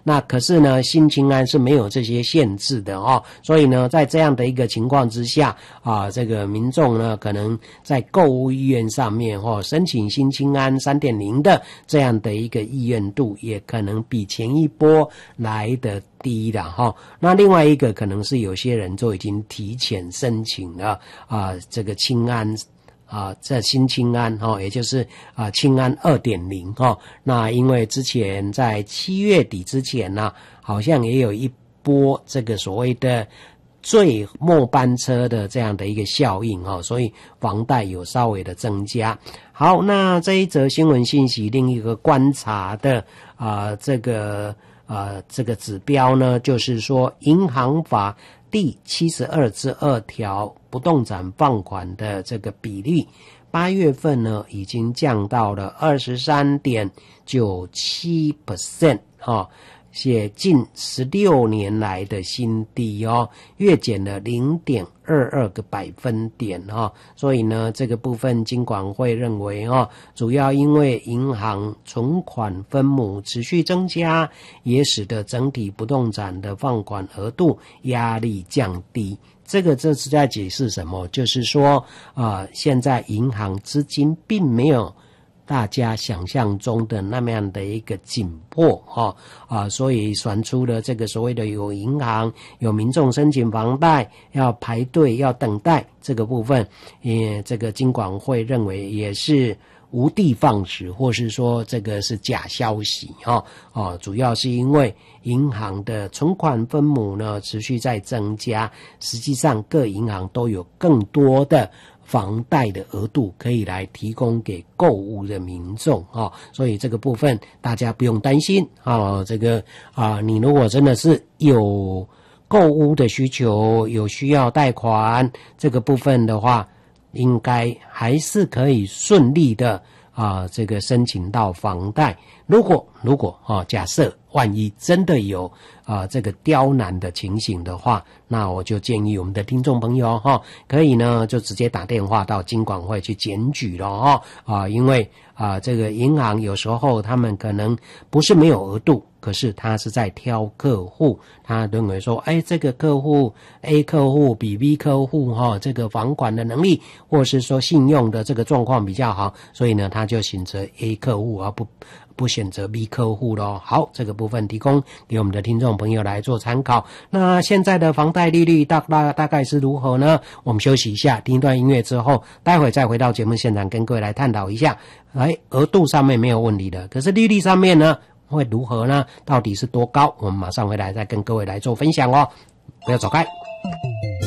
那可是呢，新青安是没有这些限制的哦，所以呢，在这样的一个情况之下啊，这个民众呢，可能在购物意愿上面申请新青安 3.0 的这样的一个意愿度，也可能比前一波来的低的哈。那另外一个可能是有些人就已经提前申请了这个青安这新青安也就是青安 2.0 那因为之前在7月底之前呢，好像也有一波这个所谓的最末班车的这样的一个效应所以房贷有稍微的增加。好，那这一则新闻信息另一个观察的这个指标呢，就是说银行法第72之2条不动产放款的这个比例，8月份呢已经降到了 23.97% 写近16年来的新低月减了 0.22 个百分点所以呢，这个部分金管会认为主要因为银行存款分母持续增加，也使得整体不动产的放款额度压力降低。这是在解释什么？就是说现在银行资金并没有大家想象中的那么样的一个紧迫所以传出了这个所谓的有银行有民众申请房贷要排队要等待这个部分，这个金管会认为也是无的放矢，或是说这个是假消息主要是因为银行的存款分母呢持续在增加，实际上各银行都有更多的房贷的额度可以来提供给购物的民众所以这个部分大家不用担心这个你如果真的是有购物的需求，有需要贷款这个部分的话，应该还是可以顺利的这个申请到房贷。如果假设万一真的有这个刁难的情形的话，那我就建议我们的听众朋友可以呢就直接打电话到金管会去检举了因为这个银行有时候他们可能不是没有额度，可是他是在挑客户，他认为说这个客户 A 客户比 B 客户这个房管的能力或是说信用的这个状况比较好，所以呢他就选择 A 客户而不选择 B 客户咯。好，这个部分提供给我们的听众朋友来做参考。那现在的房贷利率大概是如何呢？我们休息一下，听一段音乐之后，待会再回到节目现场跟各位来探讨一下。额度上面没有问题的，可是利率上面呢会如何呢？到底是多高？我们马上回来再跟各位来做分享不要走开。